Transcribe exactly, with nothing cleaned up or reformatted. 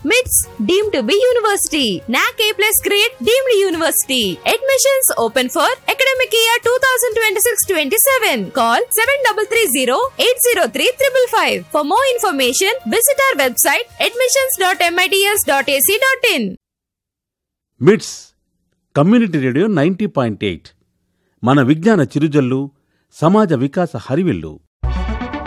మిట్స్ deemed to be university. నాక్ ఏ plus grade deemed university. Admissions open for academic year two thousand twenty six twenty seven. Call seven three three zero eight zero three triple five. For more information visit our website admissions dot MITS dot AC dot in. మిట్స్ community radio ninety point eight మన విజ్ఞాన చిరుజల్లు, సమాజ వికాస హరివిల్లు.